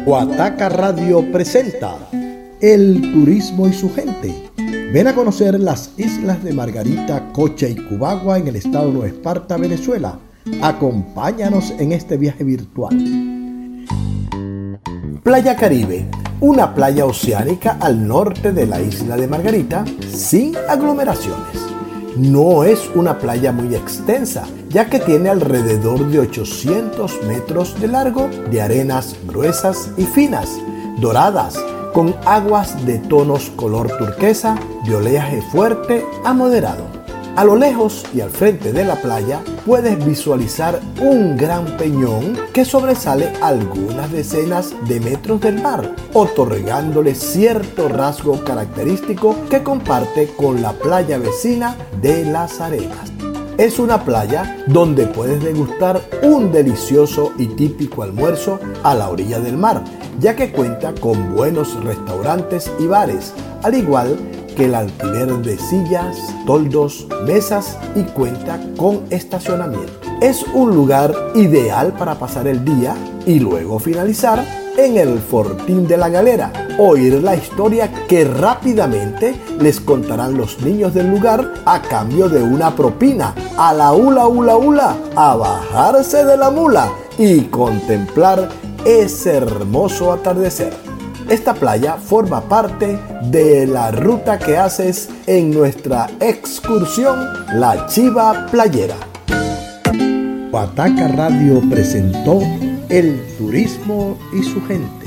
Guataca Radio presenta El turismo y su gente. Ven a conocer las islas de Margarita, Cocha y Cubagua en el estado de Nueva Esparta, Venezuela. Acompáñanos en este viaje virtual. Playa Caribe, una playa oceánica al norte de la isla de Margarita, sin aglomeraciones. No es una playa muy extensa, ya que tiene alrededor de 800 metros de largo, de arenas gruesas y finas, doradas, con aguas de tonos color turquesa, de oleaje fuerte a moderado. A lo lejos y al frente de la playa puedes visualizar un gran peñón que sobresale algunas decenas de metros del mar, otorgándole cierto rasgo característico que comparte con la playa vecina de Las Arenas. Es una playa donde puedes degustar un delicioso y típico almuerzo a la orilla del mar, ya que cuenta con buenos restaurantes y bares, al igual que el alquiler de sillas, toldos, mesas y cuenta con estacionamiento. Es un lugar ideal para pasar el día y luego finalizar en el Fortín de la Galera, oír la historia que rápidamente les contarán los niños del lugar a cambio de una propina, a la hula hula hula, a bajarse de la mula y contemplar ese hermoso atardecer. Esta playa forma parte de la ruta que haces en nuestra excursión La Chiva Playera. Guataca Radio presentó El turismo y su gente.